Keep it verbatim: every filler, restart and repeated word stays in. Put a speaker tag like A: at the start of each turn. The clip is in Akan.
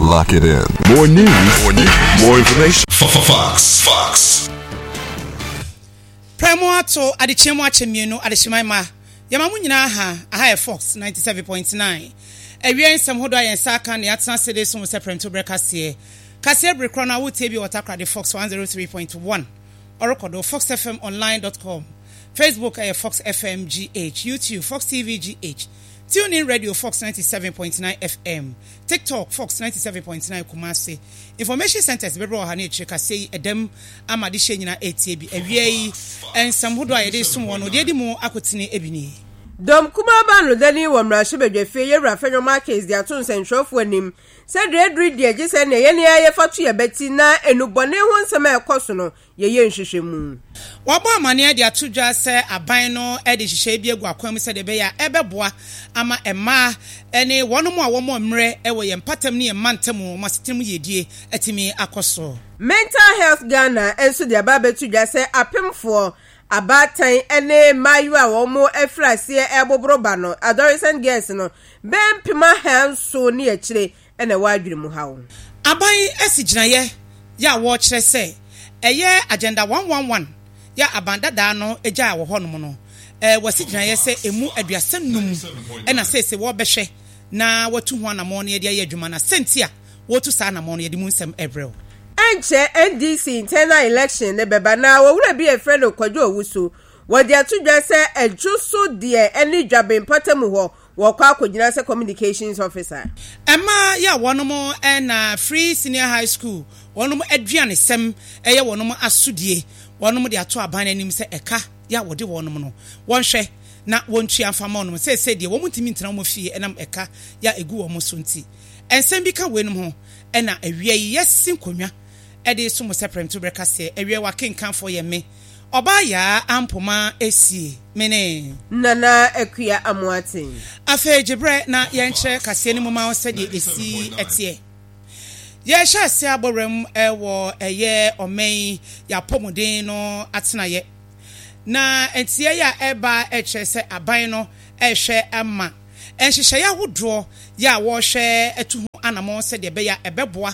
A: Lock it in. More news, more, news. More information.
B: Fox, Fox.
C: Primo to adichemo achemienu adishimai Yamamu nyina ha aha Fox ninety-seven point nine. Ewie nsem hodo ayen saka ne atena sede so se prem to brekase. Kase brekro na wotie bi watakra de Fox one oh three point one. Orokodo fox f m online dot com. Facebook aye Fox F M G H, YouTube Fox T V G H. Tune in Radio Fox ninety-seven point nine F M. TikTok Fox ninety-seven point nine Kumasi. Information centers be bro ha na eche kase edem amade hye nyina etie bi awie ensam hodo ayede som wono de di mu akotine ebini.
D: Dom kuma ba no dani wo mrahye bedwefe ye rafenyo markets dia to nsenthrofo anim se dredri dia je se ne ye ne ye fato ye beti na enubone ho nsem ekoso no ye ye nhwehwemu
C: wabo amane dia to dwa se aban no e de hyehyɛ bi egu akwam se de be ya ebeboa ama ema ene wonom a womo mre e wo ye mpatam ne ye mantam masetem yedie atimi akoso.
D: Mental Health Ghana enso dia ba betu dwa se apemfo abatan ene mayu a womo efrase ebobroba no adolescent girls no ben pima hanso ne akire ene wadwire mu hawo
C: aban esiginaye ya wo kire se eye agenda one one one ya abandada no eja wo honom no eh wasiginaye se emu aduasanum ena se se wo behwe na watu ho anamo ne de ya adwuma na sentia wotu sa anamo ne de mu nsem ebrel
D: enche N D C internal election ne beba na wowura bi e friend okwadwo owuso wodi atudwa se ejuso de eni dwabe mpatamu ho wokwa akogina se communications officer
C: ema ya wonom na free senior high school wonom aduane sem eye wonom asudie wonom de ato aban anim se eka ya wode wonom no wonhwe na wontua afama wonom se se de womutimi ntena mo fie enam eka ya egu wo mo so nti ensem bi ka wenum ho ena awie yesin konwa ede so mo seprem to brekase awie wa kenkan fo ye me oba ya ampoma esi mene
D: nana akua amuatin
C: afa gibre na yenche kase ni moma o sede esi etie ye sha se aborem ewo eye omen ya pomuden no atena ye na etie ya eba eche se aban no ehwe ama enhyehyɛ ya wodro ya wo hwe etu anamo sede be ya ebeboa